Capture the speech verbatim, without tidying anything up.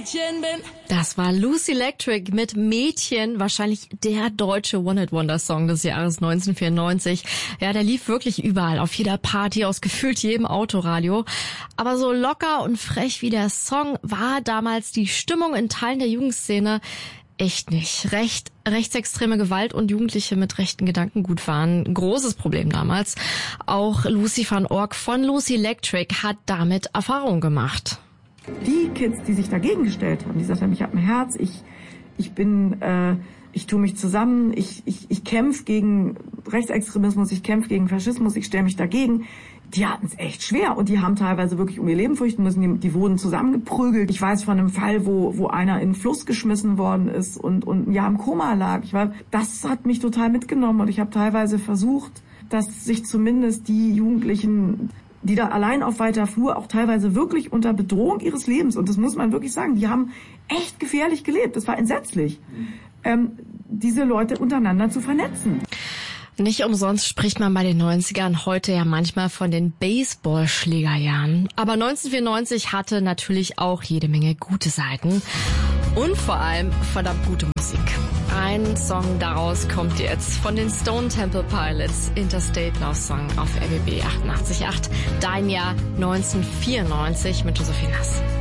Mädchen bin. Das war Lucy Electric mit Mädchen, wahrscheinlich der deutsche One-Hit-Wonder-Song des Jahres neunzehnhundertvierundneunzig. Ja, der lief wirklich überall, auf jeder Party, aus gefühlt jedem Autoradio. Aber so locker und frech wie der Song war damals die Stimmung in Teilen der Jugendszene echt nicht. Recht, rechtsextreme Gewalt und Jugendliche mit rechten Gedankengut waren ein großes Problem damals. Auch Lucy van Ork von Lucy Electric hat damit Erfahrung gemacht. Die Kids, die sich dagegen gestellt haben, die gesagt haben, ich habe ein Herz, ich ich bin, äh, ich tue mich zusammen, ich ich ich kämpfe gegen Rechtsextremismus, ich kämpfe gegen Faschismus, ich stelle mich dagegen. Die hatten es echt schwer und die haben teilweise wirklich um ihr Leben fürchten müssen. Die, die wurden zusammengeprügelt. Ich weiß von einem Fall, wo wo einer in den Fluss geschmissen worden ist und und ein Jahr im Koma lag. Ich war, das hat mich total mitgenommen und ich habe teilweise versucht, dass sich zumindest die Jugendlichen, die da allein auf weiter Flur auch teilweise wirklich unter Bedrohung ihres Lebens, und das muss man wirklich sagen, die haben echt gefährlich gelebt, das war entsetzlich, ähm, diese Leute untereinander zu vernetzen. Nicht umsonst spricht man bei den neunzigern heute ja manchmal von den Baseballschlägerjahren. Aber neunzehnhundertvierundneunzig hatte natürlich auch jede Menge gute Seiten und vor allem verdammt gute Musik. Ein Song daraus kommt jetzt von den Stone Temple Pilots, Interstate Love Song auf R B B achtundachtzig Komma acht. Dein Jahr neunzehnhundertvierundneunzig mit Josephine Nass.